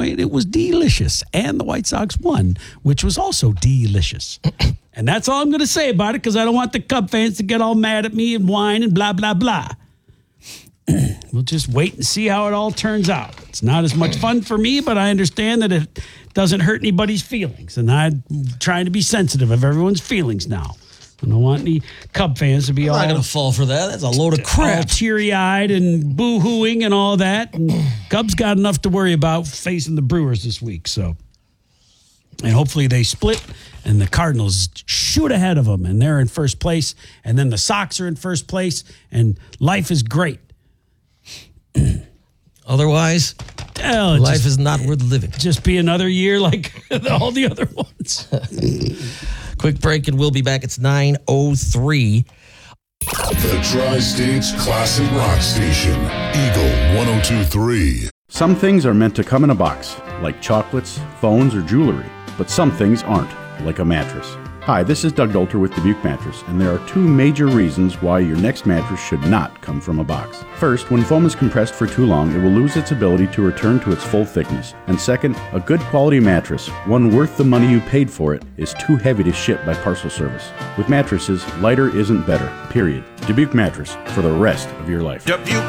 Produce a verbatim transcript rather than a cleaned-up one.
point, it was delicious. And the White Sox won, which was also delicious. And that's all I'm going to say about it because I don't want the Cub fans to get all mad at me and whine and blah, blah, blah. We'll just wait and see how it all turns out. It's not as much fun for me, but I understand that it doesn't hurt anybody's feelings. And I'm trying to be sensitive of everyone's feelings now. I don't want any Cub fans to be I'm all... not going to fall for that. That's a load of crap. All teary-eyed and boo-hooing and all that. And Cubs got enough to worry about facing the Brewers this week, so... And hopefully they split and the Cardinals shoot ahead of them and they're in first place. And then the Sox are in first place and life is great. Otherwise, oh, life just, is not worth living. Just be another year like all the other ones. Quick break and we'll be back. It's nine oh three. The Tri-States Classic Rock Station, Eagle one oh two point three. Some things are meant to come in a box, like chocolates, phones, or jewelry. But some things aren't, like a mattress. Hi, this is Doug Dolter with Dubuque Mattress, and there are two major reasons why your next mattress should not come from a box. First, when foam is compressed for too long, it will lose its ability to return to its full thickness. And second, a good quality mattress, one worth the money you paid for it, is too heavy to ship by parcel service. With mattresses, lighter isn't better, period. Dubuque Mattress, for the rest of your life. Dubuque